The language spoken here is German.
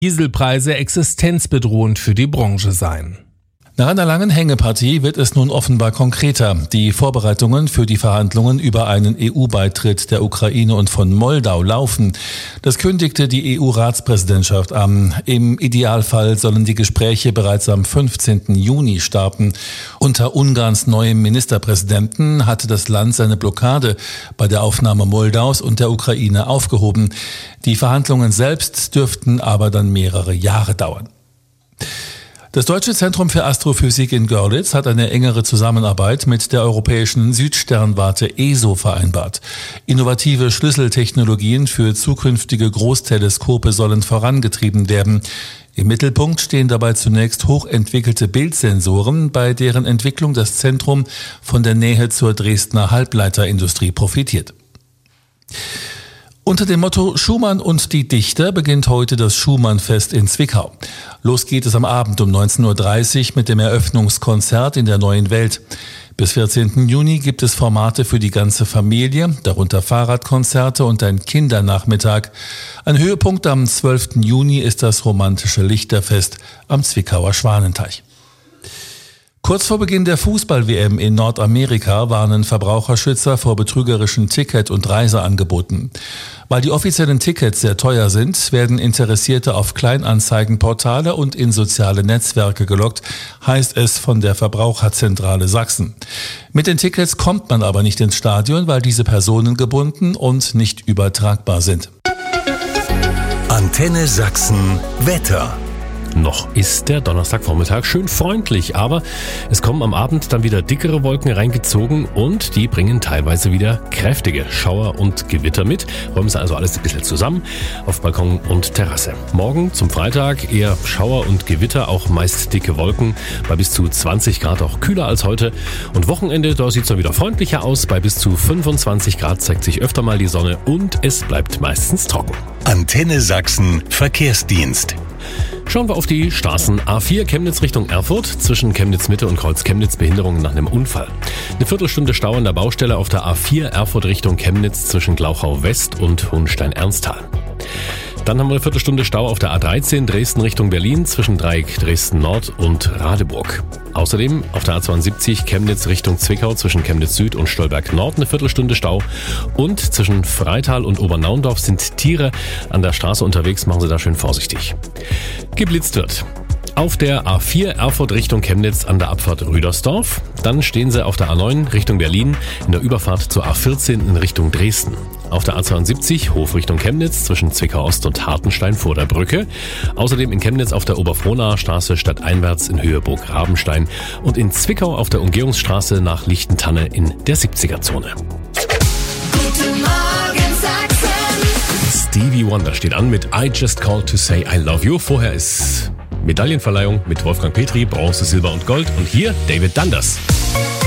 Dieselpreise existenzbedrohend für die Branche seien. Nach einer langen Hängepartie wird es nun offenbar konkreter. Die Vorbereitungen für die Verhandlungen über einen EU-Beitritt der Ukraine und von Moldau laufen. Das kündigte die EU-Ratspräsidentschaft an. Im Idealfall sollen die Gespräche bereits am 15. Juni starten. Unter Ungarns neuem Ministerpräsidenten hatte das Land seine Blockade bei der Aufnahme Moldaus und der Ukraine aufgehoben. Die Verhandlungen selbst dürften aber dann mehrere Jahre dauern. Das Deutsche Zentrum für Astrophysik in Görlitz hat eine engere Zusammenarbeit mit der europäischen Südsternwarte ESO vereinbart. Innovative Schlüsseltechnologien für zukünftige Großteleskope sollen vorangetrieben werden. Im Mittelpunkt stehen dabei zunächst hochentwickelte Bildsensoren, bei deren Entwicklung das Zentrum von der Nähe zur Dresdner Halbleiterindustrie profitiert. Unter dem Motto Schumann und die Dichter beginnt heute das Schumann-Fest in Zwickau. Los geht es am Abend um 19.30 Uhr mit dem Eröffnungskonzert in der Neuen Welt. Bis 14. Juni gibt es Formate für die ganze Familie, darunter Fahrradkonzerte und ein Kindernachmittag. Ein Höhepunkt am 12. Juni ist das romantische Lichterfest am Zwickauer Schwanenteich. Kurz vor Beginn der Fußball-WM in Nordamerika warnen Verbraucherschützer vor betrügerischen Ticket- und Reiseangeboten. Weil die offiziellen Tickets sehr teuer sind, werden Interessierte auf Kleinanzeigenportale und in soziale Netzwerke gelockt, heißt es von der Verbraucherzentrale Sachsen. Mit den Tickets kommt man aber nicht ins Stadion, weil diese personengebunden und nicht übertragbar sind. Antenne Sachsen Wetter. Noch ist der Donnerstagvormittag schön freundlich, aber es kommen am Abend dann wieder dickere Wolken reingezogen und die bringen teilweise wieder kräftige Schauer und Gewitter mit. Räumen sie also alles ein bisschen zusammen auf Balkon und Terrasse. Morgen zum Freitag eher Schauer und Gewitter, auch meist dicke Wolken, bei bis zu 20 Grad auch kühler als heute. Und Wochenende, da sieht es dann wieder freundlicher aus, bei bis zu 25 Grad zeigt sich öfter mal die Sonne und es bleibt meistens trocken. Antenne Sachsen Verkehrsdienst. Schauen wir auf die Straßen. A4 Chemnitz Richtung Erfurt, zwischen Chemnitz Mitte und Kreuz Chemnitz Behinderungen nach einem Unfall. Eine Viertelstunde Stau an der Baustelle auf der A4 Erfurt Richtung Chemnitz zwischen Glauchau West und Hohenstein-Ernsthal. Dann haben wir eine Viertelstunde Stau auf der A13 Dresden Richtung Berlin zwischen Dreieck Dresden Nord und Radeburg. Außerdem auf der A72 Chemnitz Richtung Zwickau zwischen Chemnitz Süd und Stolberg Nord eine Viertelstunde Stau. Und zwischen Freital und Obernaundorf sind Tiere an der Straße unterwegs, machen Sie da schön vorsichtig. Geblitzt wird auf der A4 Erfurt Richtung Chemnitz an der Abfahrt Rüdersdorf. Dann stehen Sie auf der A9 Richtung Berlin in der Überfahrt zur A14 in Richtung Dresden. Auf der A72 Hof Richtung Chemnitz zwischen Zwickau Ost und Hartenstein vor der Brücke. Außerdem in Chemnitz auf der Oberfrohnaer Straße stadteinwärts in Höhe Burg Rabenstein und in Zwickau auf der Umgehungsstraße nach Lichtentanne in der 70er-Zone. Guten Morgen Sachsen. Stevie Wonder steht an mit I Just Called to Say I Love You. Vorher ist Medaillenverleihung mit Wolfgang Petri, Bronze, Silber und Gold. Und hier David Dundas.